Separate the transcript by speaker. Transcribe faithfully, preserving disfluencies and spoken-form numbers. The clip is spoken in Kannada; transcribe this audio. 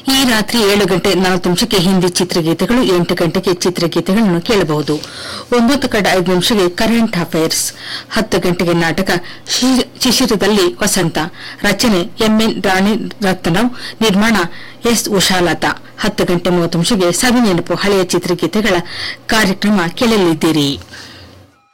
Speaker 1: ಈ ರಾತ್ರಿ ಏಳು ಗಂಟೆ ನಾಲ್ಕು ನಿಮಿಷಕ್ಕೆ ಹಿಂದಿ ಚಿತ್ರಗೀತೆಗಳು, ಎಂಟು ಗಂಟೆಗೆ ಚಿತ್ರಗೀತೆಗಳನ್ನು ಕೇಳಬಹುದು. ಒಂಬತ್ತು ಗಂಟೆ ಐದು ನಿಮಿಷಕ್ಕೆ ಕರೆಂಟ್ ಅಫೇರ್ಸ್, ಹತ್ತು ಗಂಟೆಗೆ ನಾಟಕ ಶಿಶಿರದಲ್ಲಿ ವಸಂತ, ರಚನೆ ಎಂಎನ್ ರಾಣಿ ರತ್ನವ್, ನಿರ್ಮಾಣ ಎಸ್ ಉಷಾಲತಾ. ಹತ್ತು ಗಂಟೆ ಮೂವತ್ತು ನಿಮಿಷಕ್ಕೆ ಸವಿನೆನಪು ಹಳೆಯ ಚಿತ್ರಗೀತೆಗಳ ಕಾರ್ಯಕ್ರಮ ಕೇಳಲಿದ್ದೀರಿ.